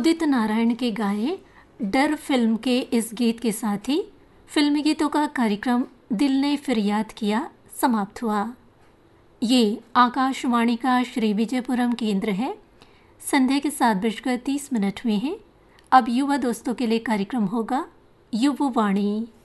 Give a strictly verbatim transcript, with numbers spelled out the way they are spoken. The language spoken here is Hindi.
उदित नारायण के गाए डर फिल्म के इस गीत के साथ ही फिल्मी गीतों का कार्यक्रम दिल ने फिर याद किया समाप्त हुआ। ये आकाशवाणी का श्री विजयपुरम केंद्र है। संध्या के सात बजकर तीस मिनट हुए हैं। अब युवा दोस्तों के लिए कार्यक्रम होगा युववाणी।